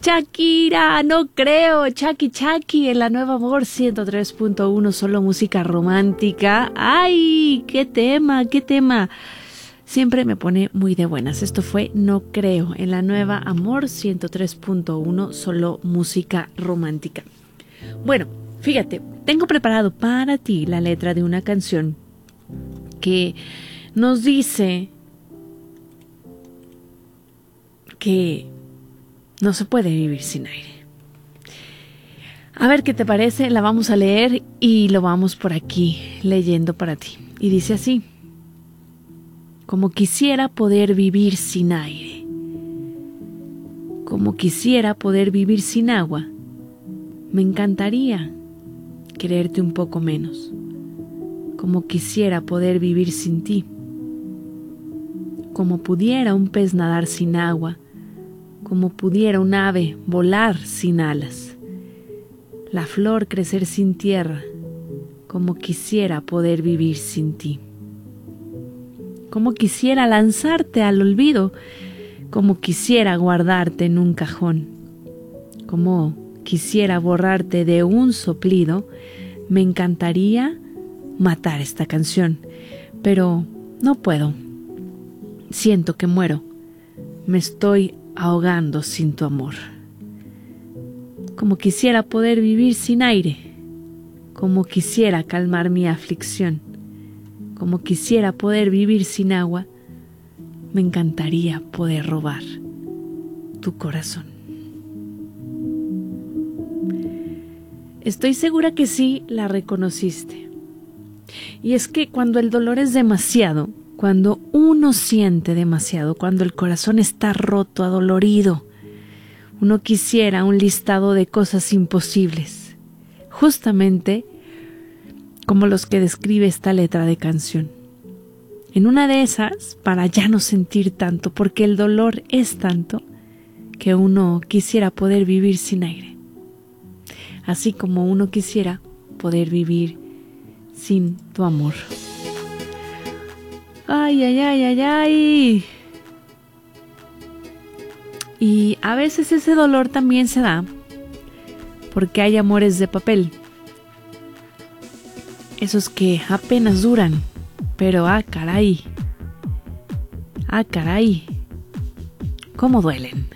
Shakira, no creo, Chaki en la nueva Amor 103.1, solo música romántica. ¡Ay! ¡Qué tema! Siempre me pone muy de buenas. Esto fue No creo en la nueva Amor 103.1, solo música romántica. Bueno, fíjate, tengo preparado para ti la letra de una canción que nos dice que no se puede vivir sin aire. A ver qué te parece, la vamos a leer y lo vamos por aquí leyendo para ti. Y dice así: como quisiera poder vivir sin aire, como quisiera poder vivir sin agua, me encantaría quererte un poco menos, como quisiera poder vivir sin ti, como pudiera un pez nadar sin agua, como pudiera un ave volar sin alas, la flor crecer sin tierra, como quisiera poder vivir sin ti. Como quisiera lanzarte al olvido, como quisiera guardarte en un cajón, como quisiera borrarte de un soplido, me encantaría matar esta canción, pero no puedo. Siento que muero, me estoy ahogando sin tu amor. Como quisiera poder vivir sin aire, como quisiera calmar mi aflicción, como quisiera poder vivir sin agua, me encantaría poder robar tu corazón. Estoy segura que sí la reconociste. Y es que cuando el dolor es demasiado, cuando uno siente demasiado, cuando el corazón está roto, adolorido, uno quisiera un listado de cosas imposibles, justamente como los que describe esta letra de canción. En una de esas, para ya no sentir tanto, porque el dolor es tanto, que uno quisiera poder vivir sin aire. Así como uno quisiera poder vivir sin tu amor. ¡Ay! Y a veces ese dolor también se da porque hay amores de papel. Esos que apenas duran, pero ¡ah, caray! ¡Cómo duelen!